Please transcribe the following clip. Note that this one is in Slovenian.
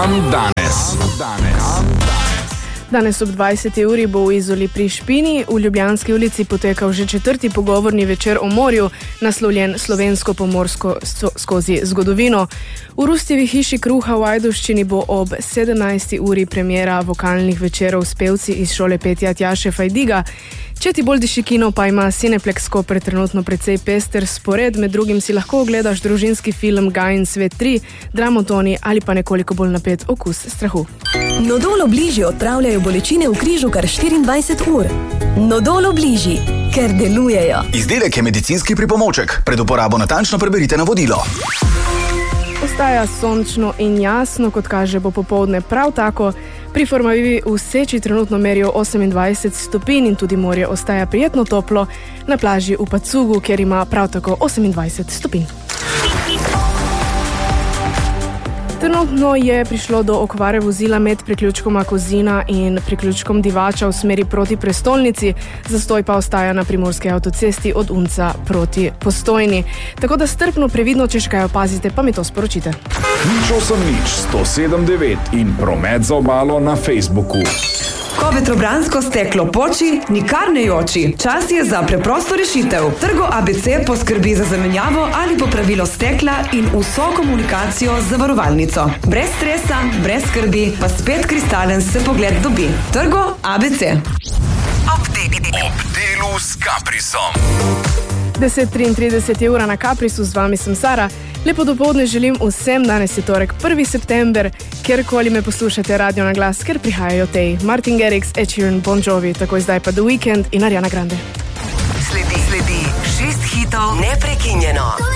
Kam danes? Danes ob 20. uri bo v Izoli pri Špini v Ljubljanski ulici potekal že 4. pogovorni večer o morju, naslovljen Slovensko pomorsko skozi zgodovino. V Rustjevi hiši kruha v Ajdovščini bo ob 17. uri premiera vokalnih večerov s pevci iz šole petja Tjaše Fajdiga. Če ti bolj diši kino, pa ima Cineplex Koper trenutno precej pester spored, med drugim si lahko ogledaš družinski film Gajin svet 3, dramotoni ali pa nekoliko bolj napet okus strahu. Nodol Obliži odpravljajo bolečine v križu kar 24 ur. Nodol Obliži, ker delujejo. Izdelek je medicinski pripomoček. Pred uporabo natančno preberite navodilo. Ostaja sončno in jasno, kot kaže, bo popoldne prav tako. Pri Formavivi v Seči trenutno merijo 28 stopinj in tudi morje ostaja prijetno toplo, na plaži v Pacugu, kjer ima prav tako 28 stopinj. Trenutno je prišlo do okvare vozila med priključkoma Kozina in priključkom Divača v smeri proti prestolnici, zastoj pa ostaja na primorski avtocesti od Unca proti Postojni. Tako da strpno, previdno, če še kaj opazite, pa mi to sporočite. 107.9 in promet za obalo na Facebooku. Ko vetrobransko steklo poči, nikar ne joči. Čas je za preprosto rešitev. Trgo ABC poskrbi za zamenjavo ali popravilo stekla in vso komunikacijo z zavarovalnico. Brez stresa, brez skrbi, pa spet kristalen se pogled dobi. Trgo ABC. Ob delu s Caprisom. 10:33 je ura na Caprisu, z vami sem Sara. Lepo dopoldne želim vsem, danes je torek 1. september, kjerkoli me poslušate radio na glas, ker prihajajo tej Martin Garrix, Ed Sheeran, Bon Jovi, takoj zdaj pa The Weeknd in Ariana Grande. Sledi 6 hitov neprekinjeno.